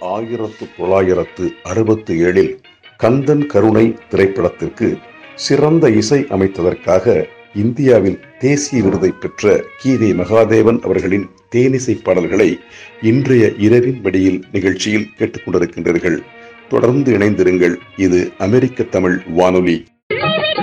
1967 கந்தன் கருணை திரைப்படத்திற்கு சிறந்த இசை அமைத்ததற்காக இந்தியாவில் தேசிய விருதை பெற்ற கி.வி. மகாதேவன் அவர்களின் தேனிசை பாடல்களை இன்றைய இரவின் மடியில் நிகழ்ச்சியில் கேட்டுக்கொண்டிருக்கின்றீர்கள். தொடர்ந்து இணைந்திருங்கள். இது அமெரிக்க தமிழ் வானொலி.